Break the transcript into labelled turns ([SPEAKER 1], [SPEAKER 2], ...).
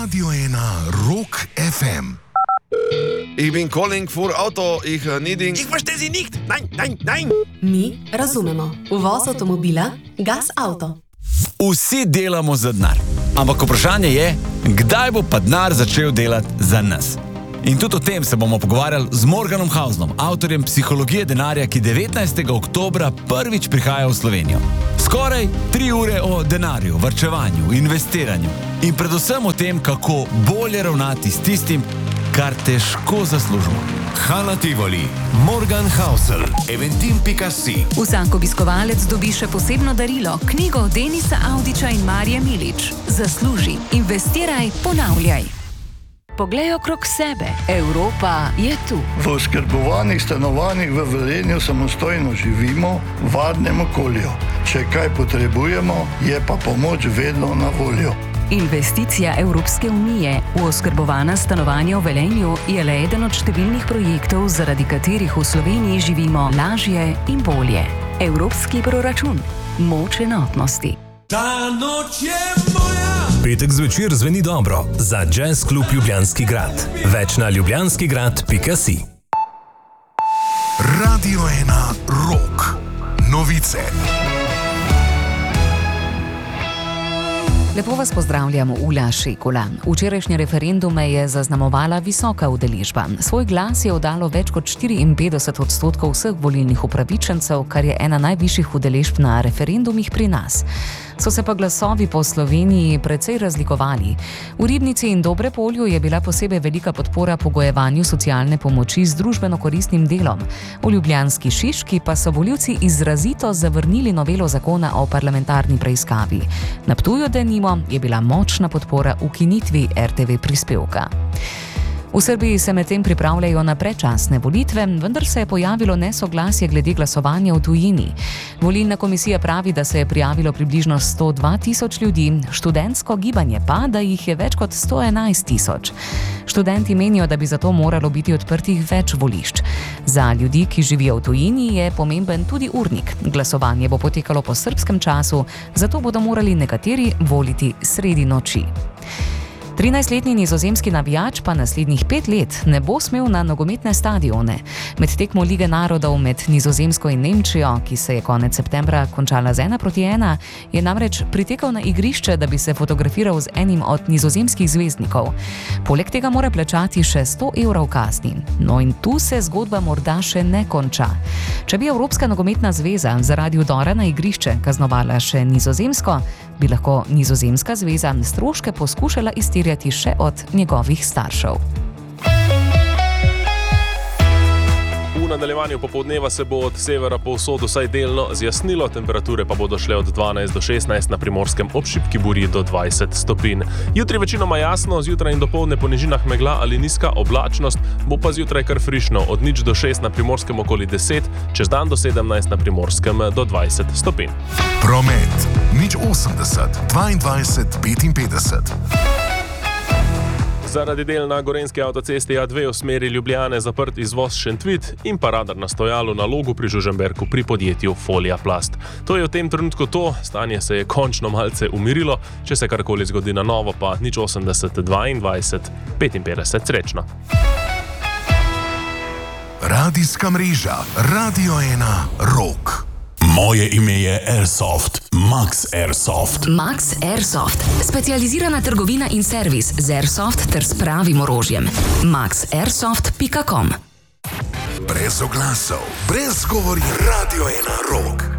[SPEAKER 1] Radio 1 Rock FM.
[SPEAKER 2] Ich bin calling for Auto, ich needing...
[SPEAKER 3] Ich verstehe Sie nicht! Nein!
[SPEAKER 4] Mi razumemo. Uvoz avtomobila, gas auto.
[SPEAKER 5] Vsi delamo za denar. Ampak vprašanje je, kdaj bo pa denar začel delati za nas? In tudi o tem se bomo pogovarjali z Morganom Hausnom, avtorjem Psihologije denarja, ki 19. oktobra prvič prihaja v Slovenijo. Skoraj 3 ure o denarju, varčevanju, investiranju in predvsem o tem, kako bolje ravnati s tistim, kar težko zaslužimo.
[SPEAKER 6] Hala Tivoli, Morgan Housel, Eventim.si.
[SPEAKER 7] Vsak obiskovalec dobi še posebno darilo, knjigo Denisa Audića in Marije Milič. Zasluži, investiraj, ponavljaj. Poglej okrog sebe, Evropa je tu.
[SPEAKER 8] V oskrbovanih stanovanjih v Velenju samostojno živimo v varnem okolju. Če kaj potrebujemo, je pa pomoč vedno na voljo.
[SPEAKER 7] Investicija Evropske unije v oskrbovana stanovanja v Velenju je le eden od številnih projektov, zaradi katerih v Sloveniji živimo lažje in bolje. Evropski proračun. Moč enotnosti.
[SPEAKER 9] Ta noč je moja!
[SPEAKER 6] Petek zvečer zveni dobro za Jazz klub Ljubljanski grad. Več na ljubljanskigrad.si.
[SPEAKER 1] Radio 1 Rock. Novice.
[SPEAKER 7] Lepo vas pozdravljam, Ula Šekula. Včerajšnje referendume je zaznamovala visoka udeležba. Svoj glas je oddalo več kot 54% vseh volilnih upravičencev, kar je ena najvišjih udeležb na referendumih pri nas. So se pa glasovi po Sloveniji precej razlikovali. V Ribnici in Dobrepolju je bila posebej velika podpora pogojevanju socialne pomoči z družbeno koristnim delom. V ljubljanski Šiški pa so volivci izrazito zavrnili novelo zakona o parlamentarni preiskavi. Na Ptuju denimo je bila močna podpora ukinitvi RTV prispevka. V Srbiji se medtem pripravljajo na predčasne volitve, vendar se je pojavilo nesoglasje glede glasovanja v tujini. Volilna komisija pravi, da se je prijavilo približno 102 tisoč ljudi, študentsko gibanje pa, da jih je več kot 111 tisoč. Študenti menijo, da bi zato moralo biti odprtih več volišč. Za ljudi, ki živijo v tujini, je pomemben tudi urnik. Glasovanje bo potekalo po srbskem času, zato bodo morali nekateri voliti sredi noči. 13-letni nizozemski navijač pa naslednjih 5 let ne bo smel na nogometne stadione. Med tekmo Lige narodov med Nizozemsko in Nemčijo, ki se je konec septembra končala z 1-1, je namreč pritekal na igrišče, da bi se fotografiral z enim od nizozemskih zvezdnikov. Poleg tega mora plačati še 100 evrov kazni. No in tu se zgodba morda še ne konča. Če bi Evropska nogometna zveza zaradi vdora na igrišče kaznovala še Nizozemsko, bi lahko Nizozemska zveza stroške poskušala izterjati še od njegovih staršev.
[SPEAKER 10] V nadaljevanju popoldneva se bo od severa povsod vsaj delno zjasnilo, temperature pa bodo šle od 12 do 16, na Primorskem ob šibki burji do 20 stopinj. Jutri večinoma jasno, zjutraj in dopoldne po nižinah megla ali nizka oblačnost, bo pa zjutraj kar frišno, od 0 do 6 na Primorskem okoli 10, čez dan do 17 na Primorskem do 20 stopinj.
[SPEAKER 1] Promet 080 22 55.
[SPEAKER 10] Zaradi del na Gorenjski avtocesti A2 v smeri Ljubljane zaprt izvoz Šentvid in pa radar na stojalu na Logu pri Žužemberku pri podjetju Folia Plast. To je v tem trenutku to, stanje se je končno malce umirilo, če se karkoli zgodi na novo pa 080 22 55. Srečno.
[SPEAKER 1] Radijska mreža Radio 1 Rock.
[SPEAKER 6] Moje ime je Airsoft, Max Airsoft.
[SPEAKER 4] Max Airsoft. Specializirana trgovina in servis z Airsoft ter s pravim orožjem. maxairsoft.com.
[SPEAKER 1] Brez oglasov, brez govori Radio 1 Rock.